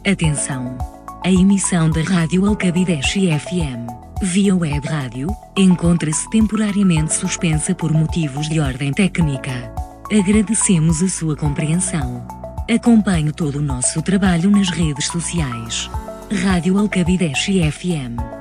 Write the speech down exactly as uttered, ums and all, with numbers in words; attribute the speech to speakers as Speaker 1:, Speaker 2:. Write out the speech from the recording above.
Speaker 1: Atenção! A emissão da Rádio Alcabideche F M, via web rádio, encontra-se temporariamente suspensa por motivos de ordem técnica. Agradecemos a sua compreensão. Acompanhe todo o nosso trabalho nas redes sociais. Rádio Alcabideche F M.